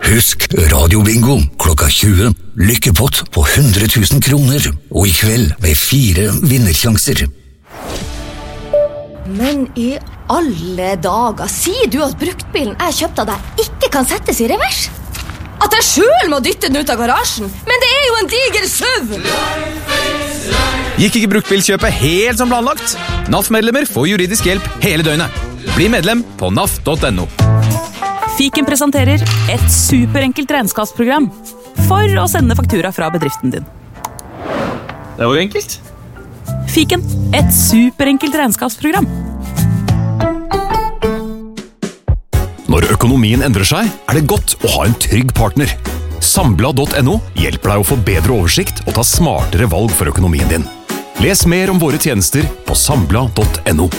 Husk radiobingo klokka 20. Lykkepott på 100 000 kroner. Og i kveld med 4 vinnersjanser. Men i alle dager, sier du at bruktbilen jeg kjøpte av deg ikke kan settes i revers? At jeg selv må dytte den ut av garasjen? Men det jo en diger SUV! Gikk ikke bruktbilkjøpet helt som planlagt? NAF-medlemmer får juridisk hjelp hele døgnet. Bli medlem på naf.no. Fiken presenterer et superenkelt regnskapsprogram for å sende faktura fra bedriften din. Det var jo enkelt. Fiken, et superenkelt regnskapsprogram. Når økonomien endrer seg, det godt å ha en trygg partner. Sambla.no hjelper deg å få bedre oversikt og ta smartere valg for økonomien din. Les mer om våre tjenester på sambla.no.